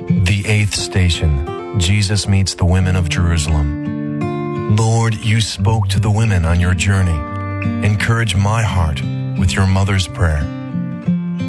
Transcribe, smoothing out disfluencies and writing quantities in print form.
The eighth station, Jesus meets the women of Jerusalem. Lord, you spoke to the women on your journey. Encourage my heart with your mother's prayer.